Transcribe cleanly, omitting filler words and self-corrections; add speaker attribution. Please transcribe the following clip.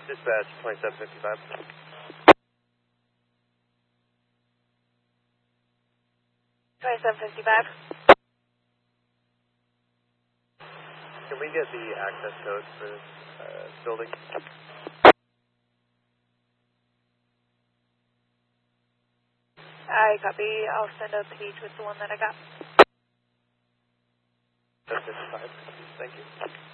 Speaker 1: Dispatch 2755. Can we get the access code for this building?
Speaker 2: I copy. I'll send a page with the one that I got.
Speaker 1: 755. Thank you.